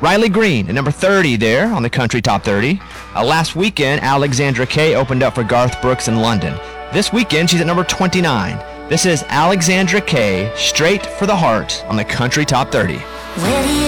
Riley Green at number 30 there on the Country Top 30. Last weekend, Alexandra Kay opened up for Garth Brooks in London. This weekend, she's at number 29. This is Alexandra Kay, Straight for the Heart on the Country Top 30.